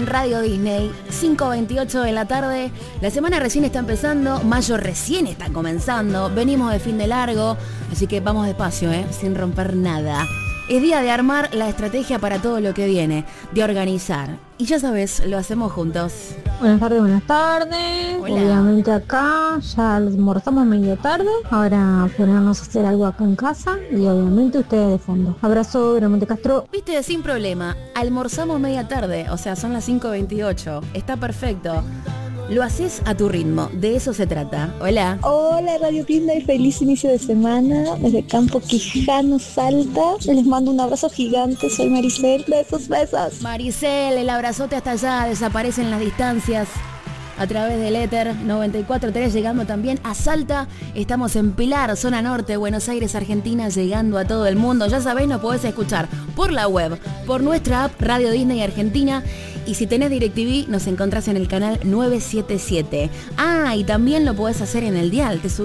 en Radio Disney, 5:28 de la tarde. La semana recién está empezando, mayo recién está comenzando. Venimos de fin de largo, así que vamos despacio, sin romper nada. Es día de armar la estrategia para todo lo que viene, de organizar. Y ya sabes, lo hacemos juntos. Buenas tardes, buenas tardes. Hola. Obviamente acá ya almorzamos medio tarde. Ahora ponernos a hacer algo acá en casa y obviamente ustedes de fondo. Abrazo, Gramonte Castro. Viste, sin problema, almorzamos media tarde, o sea, son las 5:28. Está perfecto. Lo haces a tu ritmo, de eso se trata. Hola. Hola Radio Disney, feliz inicio de semana desde Campo Quijano, Salta. Les mando un abrazo gigante, soy Maricel, besos, besos. Maricel, el abrazote hasta allá, desaparecen las distancias a través del éter 94.3, llegando también a Salta. Estamos en Pilar, zona norte, Buenos Aires, Argentina, llegando a todo el mundo. Ya sabés, nos podés escuchar por la web, por nuestra app Radio Disney Argentina. Y si tenés DirecTV, nos encontrás en el canal 977. Ah, y también lo podés hacer en el dial. Te